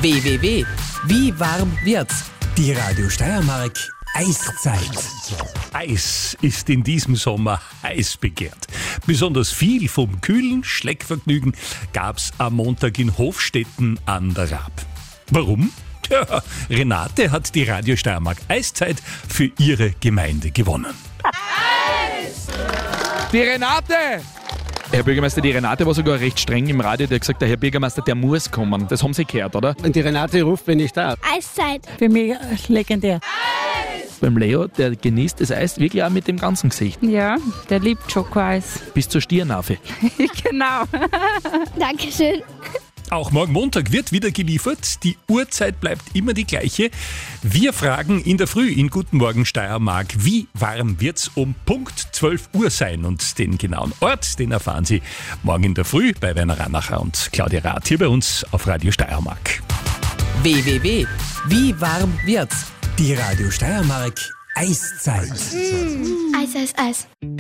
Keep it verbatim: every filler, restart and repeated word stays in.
w w w punkt wie warm wird's? Die Radio Steiermark Eiszeit. Eis ist in diesem Sommer heiß begehrt. Besonders viel vom kühlen Schleckvergnügen gab's am Montag in Hofstetten an der Raab. Warum? Tja, Renate hat die Radio Steiermark Eiszeit für ihre Gemeinde gewonnen. Die Renate! Herr Bürgermeister, die Renate war sogar recht streng im Radio. Der hat gesagt, der Herr Bürgermeister, der muss kommen. Das haben Sie gehört, oder? Und die Renate ruft, wenn ich da. Eiszeit. Für mich legendär. Beim Leo, der genießt das Eis wirklich auch mit dem ganzen Gesicht. Ja, der liebt Schokoeis. Bis zur Stirnhafe. Genau. Dankeschön. Auch morgen Montag wird wieder geliefert. Die Uhrzeit bleibt immer die gleiche. Wir fragen in der Früh in Guten Morgen Steiermark, wie warm wird's um Punkt zwölf Uhr sein? Und den genauen Ort, den erfahren Sie morgen in der Früh bei Werner Ranacher und Claudia Rath hier bei uns auf Radio Steiermark. w w w punkt wie warm wird's? Die Radio Steiermark Eiszeit. Eis, Eis, Eis.